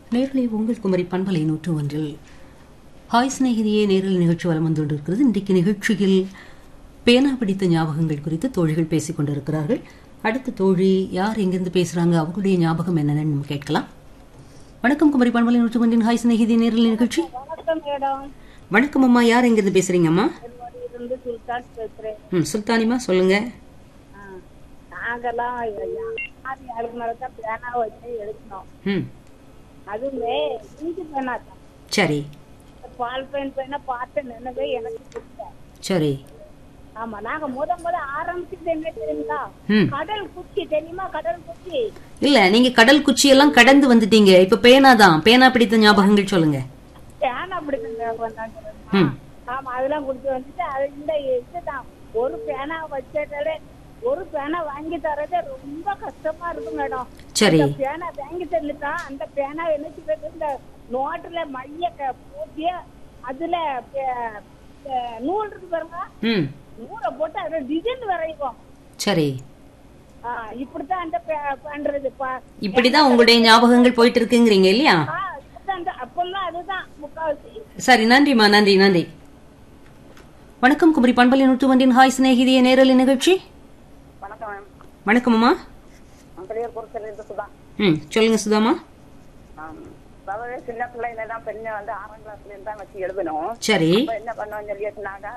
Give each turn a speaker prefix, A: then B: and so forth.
A: நேரலை உங்கள் குமரி பண்பலை 101 ஹாய் சிநேகிதியே நேரல் நிகழ்ச்சி வலம் வந்து கொண்டிருக்கிறது. இன்றைக்கு நிகழ்ச்சியில் பேனா பிடித்த ஞாபகங்கள் குறித்து தோழிகள் பேசிக் கொண்டிருக்கிறார்கள். அடுத்த தோழி யார் எங்கிருந்து பேசுறாங்க, அவங்களுடைய ஞாபகம் என்னன்னு நம்ம கேட்கலாம். வணக்கம் குமரி பண்பலை 101 ஹாய் சிநேகிதியே நேரல் நிகழ்ச்சி.
B: வணக்கம் மேடம்.
A: வணக்கம் அம்மா, யார் எங்கிருந்து பேசுறீங்கம்மா?
B: சுல்தான் பேசுறேன்.
A: சுல்தானிமா சொல்லுங்க.
B: நாங்கெல்லாம் மேலதான் பேனா வச்சு எழுதினோம். அதுவே இஞ்சி பேனா தான்.
A: சரி.
B: பால் பென் பேனா பார்த்து நினைவே எனக்கு பிடிச்ச.
A: சரி.
B: ஆமா, நாங்க முத ஆரம்பிச்சது என்ன தெரியுங்களா? கடல் குச்சி தெரியுமா? கடல் குச்சி
A: இல்ல, நீங்க கடல் குச்சி எல்லாம் கடந்து வந்துட்டீங்க. இப்ப பேனா தான். பேனா பிடித்த ஞாபகங்கள் சொல்லுங்க.
B: பேனா பிடித்த ஆமா, அதெல்லாம் குடிச்சு வந்துட்டு அது இந்த இதுதான். ஒரு பேனா வச்சாலே ஒரு பேனா வாங்கி தரதே ரொம்ப கஷ்டமா இருக்கும் மேடம்.
A: சரி.
B: பேனா வாங்கி தந்துட்டா அந்த பேனா என்ன செய்வது, இந்த நோட்டுல மைய போட்டிய அதுல நூல் இருக்கு பாருங்க, நூலை போட்டு அதுல டிசைன் வரைவோம்.
A: சரி.
B: இப்படித்தான் அந்த பண்றது.
A: இப்படிதான் உங்களுடைய ஞாபகங்கள் போயிட்டு இருக்குங்கிறீங்க இல்லையா?
B: அப்பெல்லாம் அதுதான் முக்காவாசி.
A: சரி, நன்றிமா, நன்றி நன்றி. வணக்கம் குமரி பண்பலை 101 ஹாய் சிநேகிதியே நேரலை நிகழ்ச்சி.
B: வணக்கம்.
A: வணக்கம் அம்மா.
B: சுதா.
A: சொல்லுங்க சுதாமா.
B: சின்ன பிள்ளைல தான் பெண்ணை வந்து 6ஆம் கிளாஸ்ல இருந்தா வச்சு எழுதணும்.
A: சரி.
B: என்ன பண்ணோம் சொல்லிட்டு